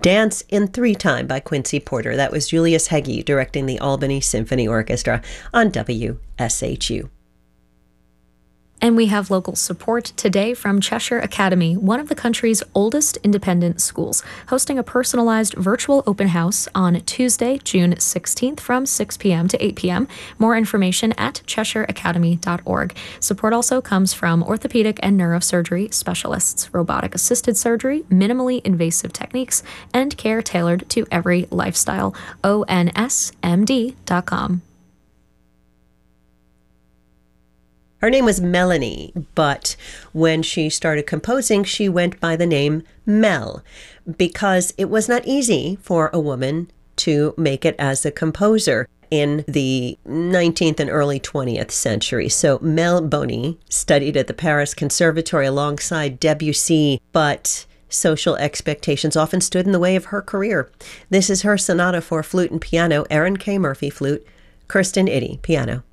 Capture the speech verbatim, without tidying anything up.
Dance in Three Time by Quincy Porter. That was Julius Heggie directing the Albany Symphony Orchestra on W S H U. And we have local support today from Cheshire Academy, one of the country's oldest independent schools, hosting a personalized virtual open house on Tuesday, June sixteenth from six p.m. to eight p.m. More information at cheshire academy dot org. Support also comes from orthopedic and neurosurgery specialists, robotic-assisted surgery, minimally invasive techniques, and care tailored to every lifestyle. O N S M D dot com. Her name was Melanie, but when she started composing, she went by the name Mel, because it was not easy for a woman to make it as a composer in the nineteenth and early twentieth century. So Mel Boni studied at the Paris Conservatory alongside Debussy, but social expectations often stood in the way of her career. This is her sonata for flute and piano, Aaron K. Murphy, flute, Kirsten Iddy, piano.